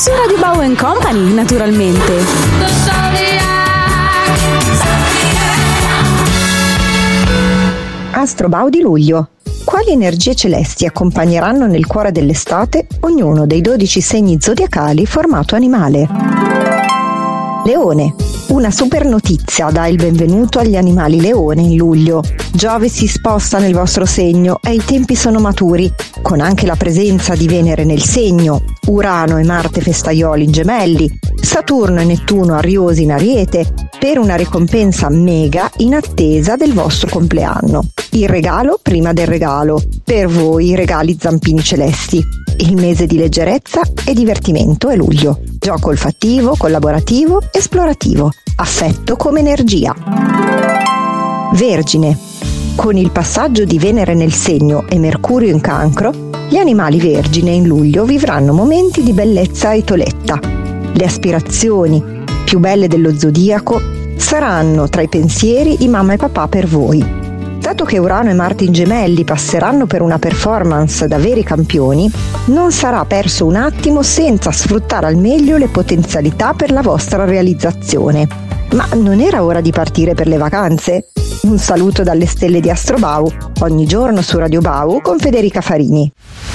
su Radio Bau & Company, naturalmente. Astrobau di luglio. Quali energie celesti accompagneranno nel cuore dell'estate ognuno dei 12 segni zodiacali formato animale? Leone. Una super notizia dà il benvenuto agli animali leone in luglio. Giove si sposta nel vostro segno e i tempi sono maturi, con anche la presenza di Venere nel segno, Urano e Marte festaioli in Gemelli, Saturno e Nettuno ariosi in Ariete, per una ricompensa mega in attesa del vostro compleanno. Il regalo prima del regalo, per voi i regali zampini celesti. Il mese di leggerezza e divertimento è luglio. Gioco olfattivo, collaborativo, esplorativo. Affetto come energia. Vergine. Con il passaggio di Venere nel segno e Mercurio in Cancro, gli animali vergine in luglio vivranno momenti di bellezza e toletta. Le aspirazioni più belle dello zodiaco saranno tra i pensieri di mamma e papà per voi. Dato che Urano e Marte in Gemelli passeranno per una performance da veri campioni, non sarà perso un attimo senza sfruttare al meglio le potenzialità per la vostra realizzazione. Ma non era ora di partire per le vacanze? Un saluto dalle stelle di Astrobau, ogni giorno su Radio Bau con Federica Farini.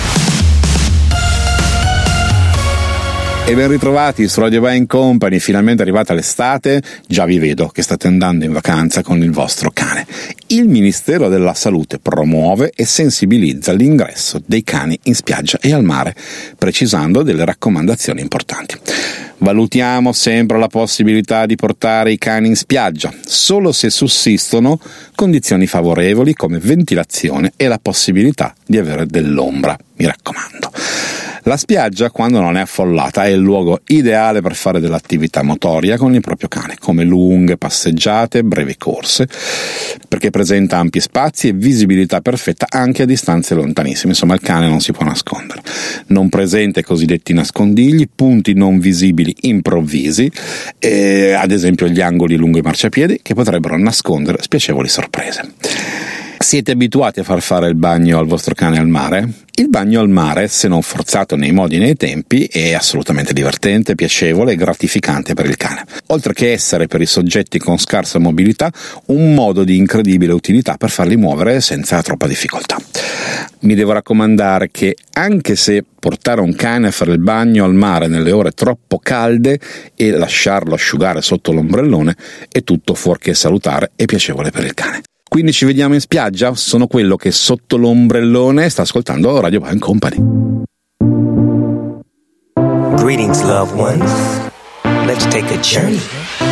E ben ritrovati su Radio Bau & Company, finalmente arrivata l'estate, già vi vedo che state andando in vacanza con il vostro cane. Il Ministero della Salute promuove e sensibilizza l'ingresso dei cani in spiaggia e al mare, precisando delle raccomandazioni importanti. Valutiamo sempre la possibilità di portare i cani in spiaggia, solo se sussistono condizioni favorevoli come ventilazione e la possibilità di avere dell'ombra, mi raccomando. La spiaggia, quando non è affollata, è il luogo ideale per fare dell'attività motoria con il proprio cane, come lunghe passeggiate, brevi corse, perché presenta ampi spazi e visibilità perfetta anche a distanze lontanissime. Insomma, il cane non si può nascondere. Non presenta i cosiddetti nascondigli, punti non visibili improvvisi, ad esempio gli angoli lungo i marciapiedi, che potrebbero nascondere spiacevoli sorprese. Siete abituati a far fare il bagno al vostro cane al mare? Il bagno al mare, se non forzato nei modi e nei tempi, è assolutamente divertente, piacevole e gratificante per il cane. Oltre che essere per i soggetti con scarsa mobilità un modo di incredibile utilità per farli muovere senza troppa difficoltà. Mi devo raccomandare che anche se portare un cane a fare il bagno al mare nelle ore troppo calde e lasciarlo asciugare sotto l'ombrellone è tutto fuorché salutare e piacevole per il cane. Quindi ci vediamo in spiaggia? Sono quello che sotto l'ombrellone sta ascoltando Radio Bau & Company. Greetings, loved ones. Let's take a journey